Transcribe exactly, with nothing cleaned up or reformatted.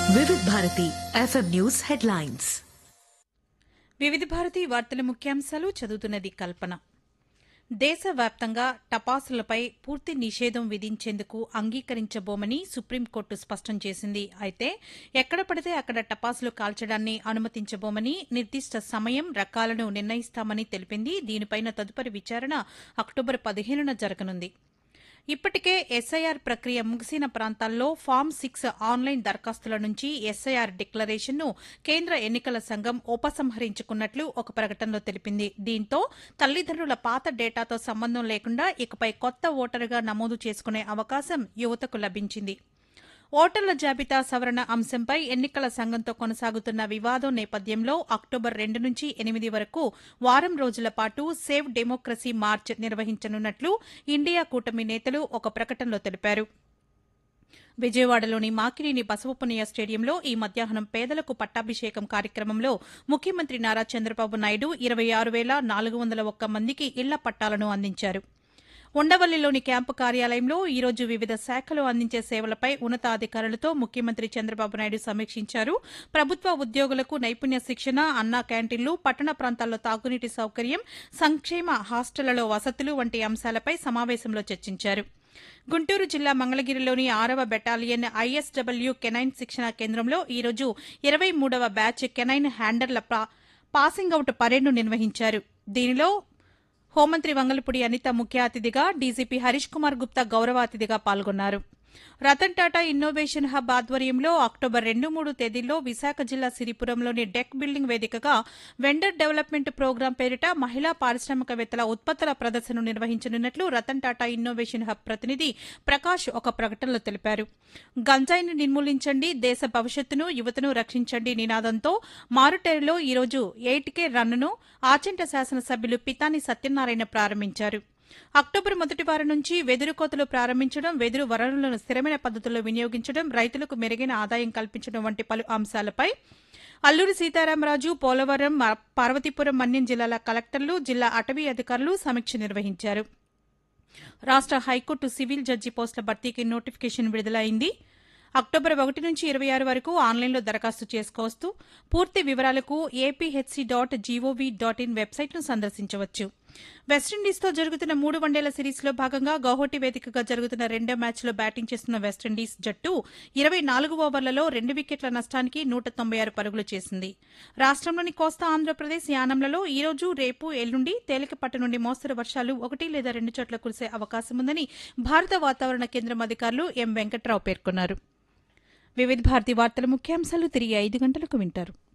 వివిధ Bharati FM news headlines. వివిధ భారతి వార్తల ముఖ్యాంశాలు చదువుతున్నది కల్పన. దేశవ్యాప్తంగా టపాసులపై పూర్తి నిషేధం విధించేందుకు అంగీకరించబోమని సుప్రీంకోర్టు స్పష్టం చేసింది. అయితే ఎక్కడ పడితే అక్కడ టపాసులు కాల్చడాన్ని అనుమతించబోమని, నిర్దిష్ట సమయం, రకాలను నిర్ణయిస్తామని తెలిపింది. దీనిపైన తదుపరి విచారణ అక్టోబర్ పదిహేనున జరగనుంది. ఇప్పటికే ఎస్ఐఆర్ ప్రక్రియ ముగిసిన ప్రాంతాల్లో ఫామ్ సిక్స్ ఆన్లైన్ దరఖాస్తుల నుంచి ఎస్ఐఆర్ డిక్లరేషన్ను కేంద్ర ఎన్నికల సంఘం ఉపసంహరించుకున్నట్లు ఒక ప్రకటనలో తెలిపింది. దీంతో తల్లిదండ్రుల పాత డేటాతో సంబంధం లేకుండా ఇకపై కొత్త ఓటరుగా నమోదు చేసుకునే అవకాశం యువతకు లభించింది. ఓటర్ల జాబితా సవరణ అంశంపై ఎన్నికల సంఘంతో కొనసాగుతున్న వివాదం నేపథ్యంలో అక్టోబర్ రెండు నుంచి ఎనిమిది వరకు వారం రోజుల పాటు సేవ్ డెమోక్రసీ మార్చ్ నిర్వహించనున్నట్లు ఇండియా కూటమి నేతలు ఒక ప్రకటనలో తెలిపారు. విజయవాడలోని మాకినేని బసవపున్నయ్య స్టేడియంలో ఈ మధ్యాహ్నం పేదలకు పట్టాభిషేకం కార్యక్రమంలో ముఖ్యమంత్రి నారా చంద్రబాబు నాయుడు ఇరవై ఆరు వేల నాలుగు వందల ఒక్క మందికి ఇళ్ల పట్టాలను అందించారు. ఉండవల్లిలోని క్యాంపు కార్యాలయంలో ఈరోజు వివిధ శాఖలు అందించే సేవలపై ఉన్నతాధికారులతో ముఖ్యమంత్రి చంద్రబాబు నాయుడు సమీక్షించారు. ప్రభుత్వ ఉద్యోగులకు నైపుణ్య శిక్షణ, అన్నా క్యాంటీన్లు, పట్టణ ప్రాంతాల్లో తాగునీటి సౌకర్యం, సంక్షేమ హాస్టళ్లలో వసతులు వంటి అంశాలపై సమావేశంలో చర్చించారు. గుంటూరు జిల్లా మంగళగిరిలోని ఆరవ బెటాలియన్ ఐఎస్డబ్ల్యూ కెనైన్ శిక్షణా కేంద్రంలో ఈరోజు ఇరవై మూడవ బ్యాచ్ కెనైన్ హ్యాండర్ల పాసింగ్ అవుట్ పరేడ్ను నిర్వహించారు. దీనిలో హోంమంత్రి వంగలపూడి అనిత ముఖ్య అతిథిగా, డీజీపీ హరీష్ కుమార్ గుప్తా గౌరవ అతిథిగా పాల్గొన్నారు. రతన్ టాటా ఇన్నోవేషన్ హబ్ ఆధ్వర్యంలో అక్టోబర్ రెండు మూడు తేదీల్లో విశాఖ జిల్లా సిరిపురంలోని డెక్ బిల్డింగ్ వేదికగా వెండర్ డెవలప్మెంట్ ప్రోగ్రాం పేరిట మహిళా పారిశ్రామికవేత్తల ఉత్పత్తుల ప్రదర్శనను నిర్వహించనున్నట్లు రతన్ టాటా ఇన్నోవేషన్ హబ్ ప్రతినిధి ప్రకాష్ ఒక ప్రకటనలో తెలిపారు. గంజాయిని నిర్మూలించండి, దేశ భవిష్యత్తును, యువతను రక్షించండి నినాదంతో మారుటేరులో ఈరోజు ఎయిట్ కే రన్ను ఆచంట శాసనసభ్యులు పితాని సత్యనారాయణ ప్రారంభించారు. అక్టోబర్ మొదటి వారం నుంచి వెదురు కోతలు ప్రారంభించడం, వెదురు వనరులను స్థిరమైన పద్దతుల్లో వినియోగించడం, రైతులకు మెరుగైన ఆదాయం కల్పించడం వంటి పలు అంశాలపై అల్లూరి సీతారామరాజు, పోలవరం, పార్వతీపురం, మన్యం జిల్లాల కలెక్టర్లు, జిల్లా అటవీ అధికారులు సమీక్ష నిర్వహించారు. రాష్ట హైకోర్టు సివిల్ జడ్జి పోస్టుల భర్తీకి నోటిఫికేషన్ విడుదలైంది. అక్టోబర్ ఒకటి నుంచి ఇరవై ఆరు వరకు ఆన్లైన్లో దరఖాస్తు చేసుకోవచ్చు. పూర్తి వివరాలకు ఏపీహెచ్సీ డాట్ జీఓవీ డాట్ ఇన్ వెబ్సైట్ను సందర్శించవచ్చు. వెస్టిండీస్తో జరుగుతున్న మూడు వన్డేల సిరీస్లో భాగంగా గౌహటి వేదికగా జరుగుతున్న రెండో మ్యాచ్లో బ్యాటింగ్ చేస్తున్న వెస్టిండీస్ జట్టు ఇరవై నాలుగు ఓవర్లలో రెండు వికెట్ల నష్టానికి నూట తొంభై ఆరు పరుగులు చేసింది. రాష్టంలోని కోస్తా ఆంధ్రప్రదేశ్, యానంలలో ఈ రోజు, రేపు, ఎల్లుండి తేలికపాటి నుండి మోస్తరు వర్షాలు ఒకటి లేదా రెండు చోట్ల కురిసే అవకాశం ఉందని భారత వాతావరణ కేంద్రం అధికారులు ఎం వెంకట్రావు పేర్కొన్నారు. వివిధ భారతి వార్తల ముఖ్యాంశాలు తిరిగి ఐదు గంటలకు వింటారు.